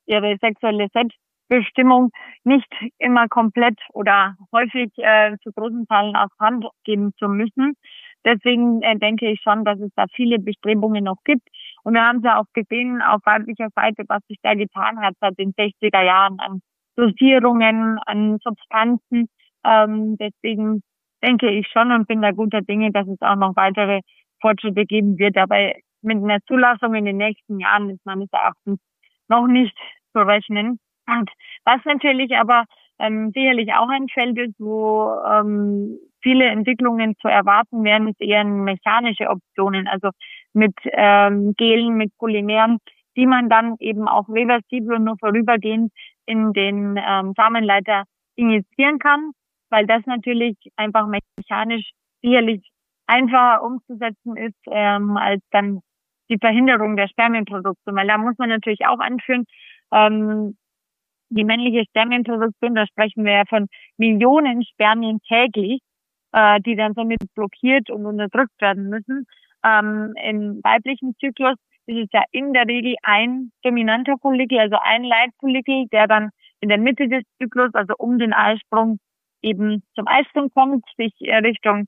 ihre sexuelle Selbstbestimmung nicht immer komplett oder häufig zu großen Teilen aus Hand geben zu müssen. Deswegen denke ich schon, dass es da viele Bestrebungen noch gibt. Und wir haben es ja auch gesehen auf weiblicher Seite, was sich da getan hat seit den 60er Jahren an Dosierungen, an Substanzen. Deswegen denke ich schon und bin da guter Dinge, dass es auch noch weitere Fortschritte geben wird. Aber mit einer Zulassung in den nächsten Jahren ist meines Erachtens noch nicht zu rechnen. Und was natürlich aber sicherlich auch ein Feld ist, wo viele Entwicklungen zu erwarten wären, ist eher mechanische Optionen, also mit Gelen, mit Polymeren, die man dann eben auch reversibel und nur vorübergehend in den Samenleiter injizieren kann, weil das natürlich einfach mechanisch sicherlich einfacher umzusetzen ist als dann die Verhinderung der Spermienproduktion. Weil da muss man natürlich auch anführen, die männliche Spermienproduktion, da sprechen wir ja von Millionen Spermien täglich, die dann somit blockiert und unterdrückt werden müssen. Im weiblichen Zyklus ist es ja in der Regel ein dominanter Follikel, also ein Leitfollikel, der dann in der Mitte des Zyklus, also um den Eisprung, eben zum Eisprung kommt, sich Richtung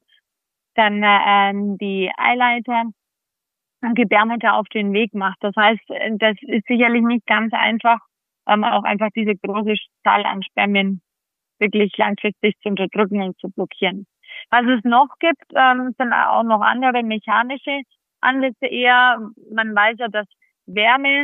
dann die Eileiter und Gebärmutter auf den Weg macht. Das heißt, das ist sicherlich nicht ganz einfach, auch einfach diese große Zahl an Spermien wirklich langfristig zu unterdrücken und zu blockieren. Was es noch gibt, sind auch noch andere mechanische Ansätze eher. Man weiß ja, dass Wärme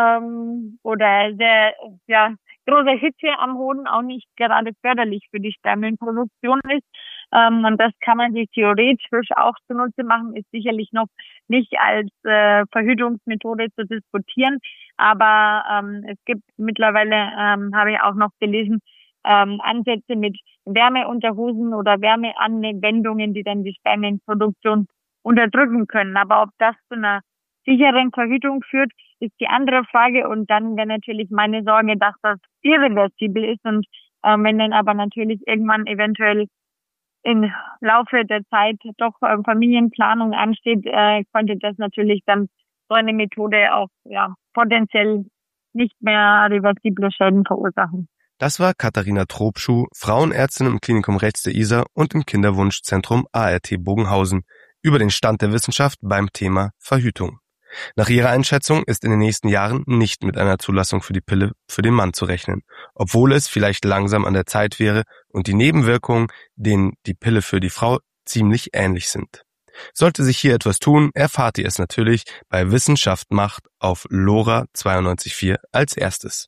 oder sehr große Hitze am Hoden auch nicht gerade förderlich für die Spermienproduktion ist. Und das kann man sich theoretisch auch zunutze machen, ist sicherlich noch nicht als Verhütungsmethode zu diskutieren. Aber es gibt mittlerweile, habe ich auch noch gelesen, Ansätze mit Wärmeunterhosen oder Wärmeanwendungen, die dann die Spermienproduktion unterdrücken können. Aber ob das zu einer sicheren Verhütung führt, ist die andere Frage. Und dann wäre natürlich meine Sorge, dass das irreversibel ist. Und wenn dann aber natürlich irgendwann eventuell im Laufe der Zeit doch Familienplanung ansteht, könnte das natürlich dann so eine Methode auch potenziell nicht mehr reversible Schäden verursachen. Das war Katharina Tropschuh, Frauenärztin im Klinikum Rechts der Isar und im Kinderwunschzentrum ART Bogenhausen, über den Stand der Wissenschaft beim Thema Verhütung. Nach ihrer Einschätzung ist in den nächsten Jahren nicht mit einer Zulassung für die Pille für den Mann zu rechnen, obwohl es vielleicht langsam an der Zeit wäre und die Nebenwirkungen, denen die Pille für die Frau ziemlich ähnlich sind. Sollte sich hier etwas tun, erfahrt ihr es natürlich bei Wissenschaft macht auf LoRa 92.4 als erstes.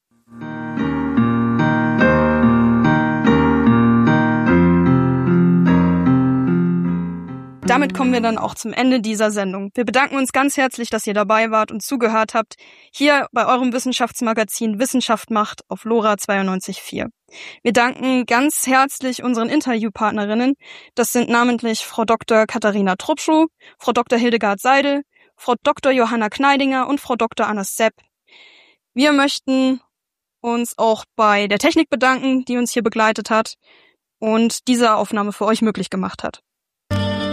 Damit kommen wir dann auch zum Ende dieser Sendung. Wir bedanken uns ganz herzlich, dass ihr dabei wart und zugehört habt, hier bei eurem Wissenschaftsmagazin Wissenschaft macht auf LoRa 92.4. Wir danken ganz herzlich unseren Interviewpartnerinnen. Das sind namentlich Frau Dr. Katharina Tropschuh, Frau Dr. Hildegard Seidel, Frau Dr. Johanna Kneidinger und Frau Dr. Anna Sepp. Wir möchten uns auch bei der Technik bedanken, die uns hier begleitet hat und diese Aufnahme für euch möglich gemacht hat.